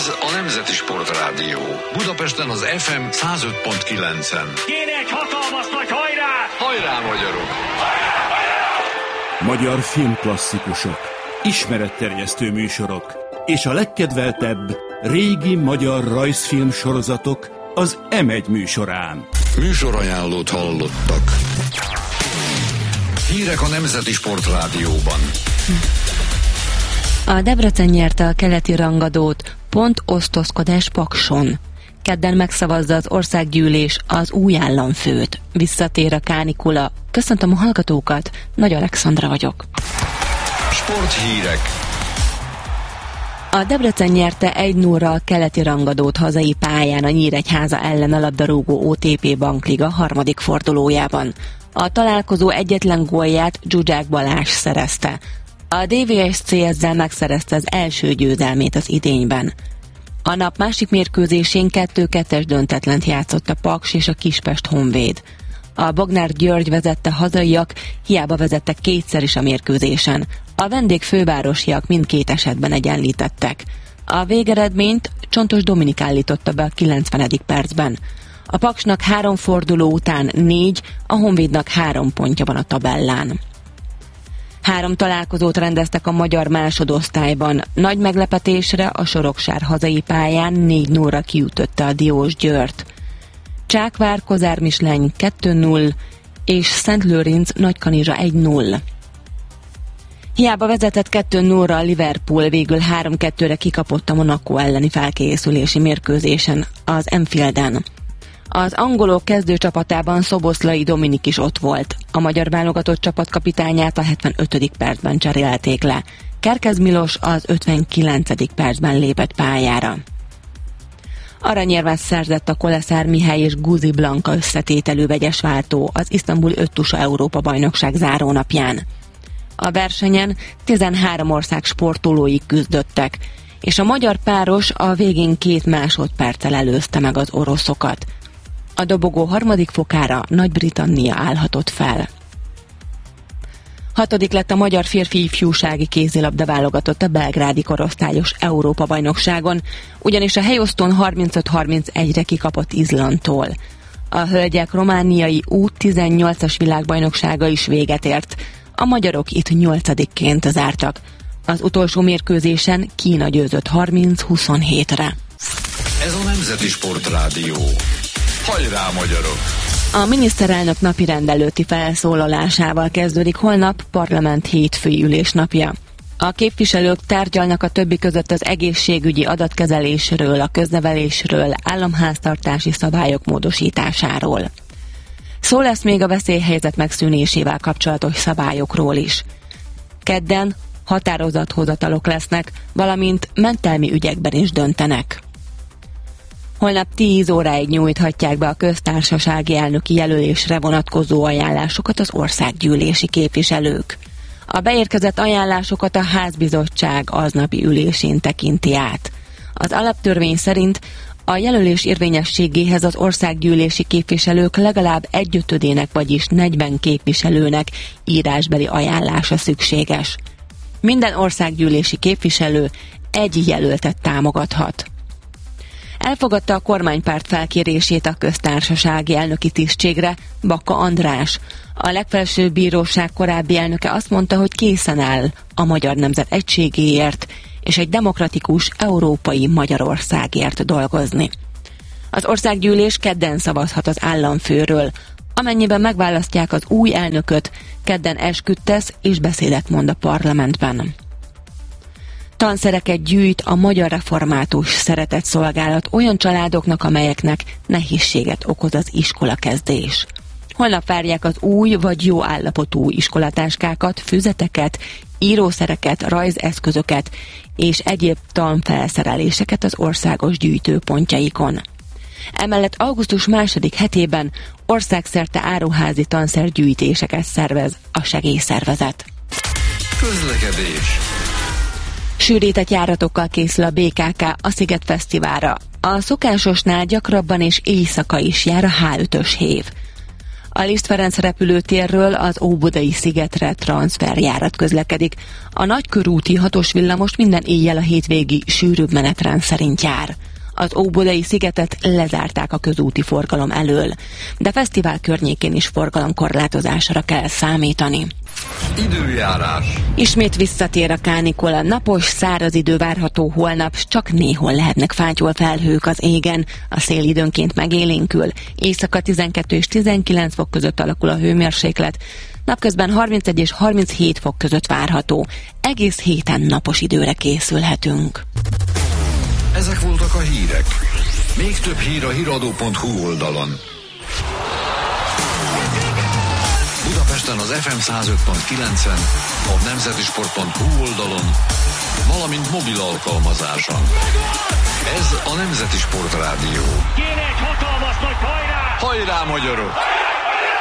Ez a Nemzeti Sportrádió. Budapesten az FM 105.9-en. Kéne egy hatalmas nagy hajrá! Hajrá, magyarok! Magyar filmklasszikusok, ismeretterjesztő műsorok és a legkedveltebb régi magyar rajzfilm sorozatok az M1 műsorán. Műsorajánlót hallottak. Hírek a Nemzeti Sportrádióban. A Debrecen nyerte a keleti rangadót, pont osztozkodás Pakson. Kedden megszavazza az országgyűlés az új államfőt. Visszatér a kánikula. Köszöntöm a hallgatókat, Nagy Alexandra vagyok. Sporthírek. A Debrecen nyerte 1-0-ra a keleti rangadót hazai pályán a Nyíregyháza ellen a labdarúgó OTP Bankliga harmadik fordulójában. A találkozó egyetlen gólját Zsuzsák Balázs szerezte. A DVSC ezzel megszerezte az első győzelmét az idényben. A nap másik mérkőzésén 2-2-es döntetlent játszott a Paks és a Kispest Honvéd. A Bognár György vezette hazaiak, hiába vezettek kétszer is a mérkőzésen. A vendég fővárosiak mindkét esetben egyenlítettek. A végeredményt Csontos Dominik állította be a 90. percben. A Paksnak 3 forduló után 4, a Honvédnak 3 pontja van a tabellán. 3 találkozót rendeztek a magyar másodosztályban. Nagy meglepetésre a Soroksár hazai pályán 4-0-ra kiütötte a Diós Győrt. Csákvár Kozármisleny 2-0 és Szent Lőrinc Nagykanizsa 1-0. Hiába vezetett 2-0-ra a Liverpool, végül 3-2-re kikapott a Monaco elleni felkészülési mérkőzésen az Anfielden. Az angolok kezdőcsapatában Szoboszlai Dominik is ott volt. A magyar válogatott csapatkapitányát a 75. percben cserélték le. Kerkez Milos az 59. percben lépett pályára. Aranyérmet szerzett a Koleszár Mihály és Guzi Blanka összetételű vegyesváltó az Isztambul Öttusa Európa-bajnokság zárónapján. A versenyen 13 ország sportolói küzdöttek, és a magyar páros a végén 2 másodperccel előzte meg az oroszokat. A dobogó harmadik fokára Nagy-Britannia állhatott fel. 6. lett a magyar férfi ifjúsági kézilabda válogatott a belgrádi korosztályos Európa-bajnokságon, ugyanis a helyosztón 35-31-re kikapott Izlandtól. A hölgyek romániai U18-as világbajnoksága is véget ért. A magyarok itt 8-ként zártak. Az utolsó mérkőzésen Kína győzött 30-27-re. Ez a Nemzeti Sportrádió. Hajrá, magyarok! A miniszterelnök napirend előtti felszólalásával kezdődik holnap parlament hétfői ülésnapja. A képviselők tárgyalnak a többi között az egészségügyi adatkezelésről, a köznevelésről, államháztartási szabályok módosításáról. Szó lesz még a veszélyhelyzet megszűnésével kapcsolatos szabályokról is. Kedden határozathozatalok lesznek, valamint mentelmi ügyekben is döntenek. Holnap 10 óráig nyújthatják be a köztársasági elnöki jelölésre vonatkozó ajánlásokat az országgyűlési képviselők. A beérkezett ajánlásokat a házbizottság aznapi ülésén tekinti át. Az alaptörvény szerint a jelölés érvényességéhez az országgyűlési képviselők legalább 1/5-ének, vagyis 40 képviselőnek írásbeli ajánlása szükséges. Minden országgyűlési képviselő egy jelöltet támogathat. Elfogadta a kormánypárt felkérését a köztársasági elnöki tisztségre Bakka András. A legfelsőbb bíróság korábbi elnöke azt mondta, hogy készen áll a magyar nemzet egységéért és egy demokratikus európai Magyarországért dolgozni. Az országgyűlés kedden szavazhat az államfőről. Amennyiben megválasztják az új elnököt, kedden esküt tesz és beszédet mond a parlamentben. Tanszereket gyűjt a Magyar Református Szeretetszolgálat olyan családoknak, amelyeknek nehézséget okoz az iskolakezdés. Holnap várják az új vagy jó állapotú iskolatáskákat, füzeteket, írószereket, rajzeszközöket és egyéb tanfelszereléseket az országos gyűjtőpontjaikon. Emellett augusztus 2. hetében országszerte áruházi tanszergyűjtéseket szervez a segélyszervezet. Közlekedés. Sűrített járatokkal készül a BKK a Sziget Fesztiválra. A szokásosnál gyakrabban és éjszaka is jár a H5-ös hév. A Liszt Ferenc repülőtérről az Óbudai szigetre transferjárat közlekedik. A nagykörúti 6-os villamos minden éjjel a hétvégi sűrűbb menetrend szerint jár. Az Óbudai szigetet lezárták a közúti forgalom elől, de fesztivál környékén is forgalomkorlátozásra kell számítani. Időjárás. Ismét visszatér a kánikula, napos, száraz idő várható holnap, csak néhol lehetnek fátyol felhők az égen, a szél időnként megélénkül, éjszaka 12 és 19 fok között alakul a hőmérséklet, napközben 31 és 37 fok között várható, egész héten napos időre készülhetünk. Ezek voltak a hírek. Még több hír a hiradó.hu oldalon. Budapesten az FM 105.9-en, a nemzetisport.hu oldalon, valamint mobil alkalmazáson. Ez a Nemzeti Sport Rádió. Kéne egy hatalmas nagy hajrá! Hajrá, magyarok!